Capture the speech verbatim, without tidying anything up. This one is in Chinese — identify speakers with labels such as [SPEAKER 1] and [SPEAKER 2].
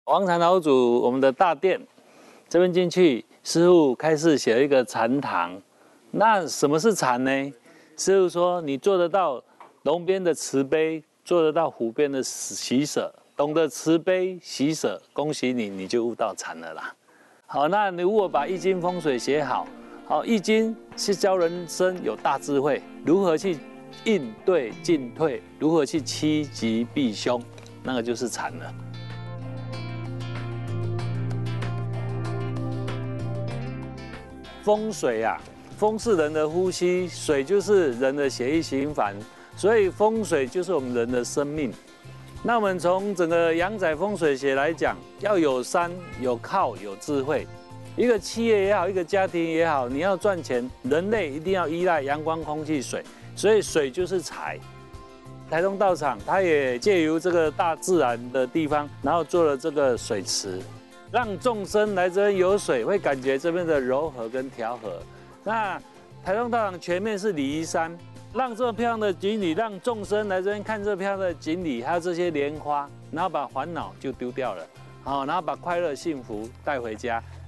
[SPEAKER 1] 王禅老祖，我们的大殿这边进去，师父开始写了一个禅堂。那什么是禅呢？师父说，你做得到龙边的慈悲，做得到虎边的喜舍，懂得慈悲喜舍，恭喜你，你就悟到禅了啦。好，那你如果把易经风水写好，好，易经是教人生有大智慧，如何去应对进退，如何去趋吉避凶，那个就是禅了。风水啊，风是人的呼吸，水就是人的血液循环，所以风水就是我们人的生命。那我们从整个阳宅风水学来讲，要有山、有靠、有智慧。一个企业也好，一个家庭也好，你要赚钱，人类一定要依赖阳光、空气、水，所以水就是财。台东道场，它也借由这个大自然的地方，然后做了这个水池。让众生来这边有水，会感觉这边的柔和跟调和。那台东道场前面是礼仪山，让这么漂亮的锦鲤，让众生来这边看这漂亮的锦鲤，还有这些莲花，然后把烦恼就丢掉了，好，然后把快乐幸福带回家。